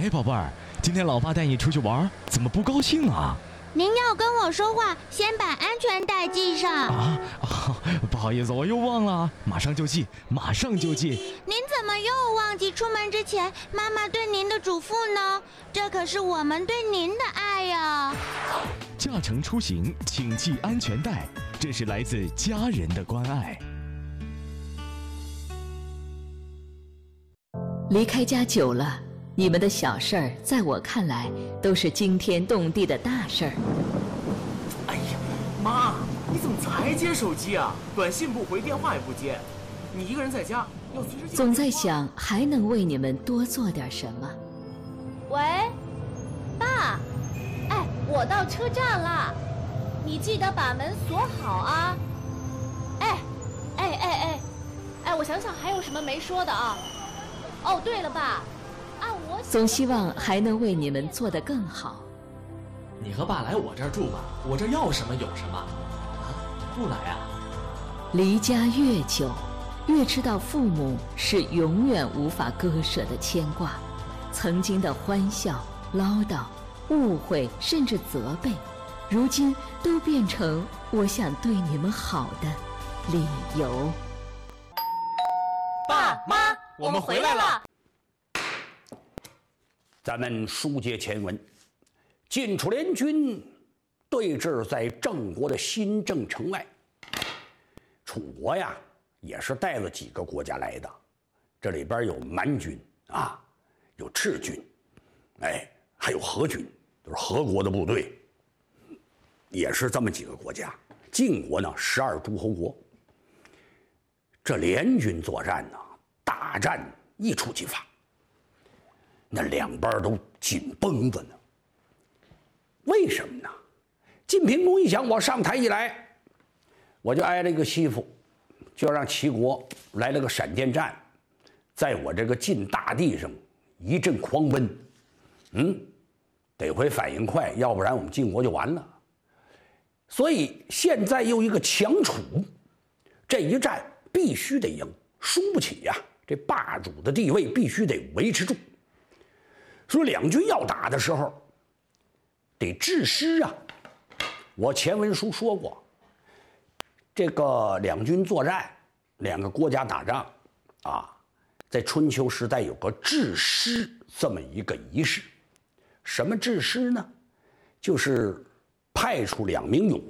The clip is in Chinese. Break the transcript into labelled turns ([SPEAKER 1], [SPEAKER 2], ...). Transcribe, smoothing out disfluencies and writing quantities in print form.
[SPEAKER 1] 哎，宝贝儿，今天老爸带你出去玩，怎么不高兴啊？
[SPEAKER 2] 您要跟我说话，先把安全带系上。
[SPEAKER 1] 不好意思，我又忘了，马上就系，马上就系。
[SPEAKER 2] 您怎么又忘记出门之前妈妈对您的嘱咐呢？这可是我们对您的爱呀。
[SPEAKER 1] 驾乘出行，请系安全带，这是来自家人的关爱。
[SPEAKER 3] 离开家久了，你们的小事儿，在我看来都是惊天动地的大事儿。
[SPEAKER 4] 哎呀，妈，你怎么才接手机啊？短信不回，电话也不接，你一个人在家，要随时。
[SPEAKER 3] 总在想还能为你们多做点什么。
[SPEAKER 5] 喂，爸，哎，我到车站了，你记得把门锁好啊。哎，我想想还有什么没说的啊？哦，对了，爸，
[SPEAKER 3] 总希望还能为你们做得更好。
[SPEAKER 6] 你和爸来我这儿住吧，我这要什么有什么。啊，不来啊？
[SPEAKER 3] 离家越久，越知道父母是永远无法割舍的牵挂。曾经的欢笑、唠叨、误会，甚至责备，如今都变成我想对你们好的理由。
[SPEAKER 4] 爸妈，我们回来了。
[SPEAKER 7] 咱们书接前文，晋楚联军对峙在郑国的新郑城外。楚国呀，也是带了几个国家来的，这里边有蛮军啊，有赤军，还有何军，都是何国的部队，也是这么几个国家。晋国呢，12诸侯国。这联军作战呢，大战一触即发。那两边都紧绷着呢。为什么呢？晋平公一想，我上台一来，我就挨了一个欺负，就让齐国来了个闪电战，在我这个晋大地上一阵狂奔。得回反应快，要不然我们晋国就完了。所以现在又一个强楚，这一战必须得赢，输不起呀，这霸主的地位必须得维持住。说两军要打的时候，得制师啊。我前文书说过，这个两军作战，两个国家打仗啊，在春秋时代有个制师这么一个仪式。什么制师呢？就是派出2名勇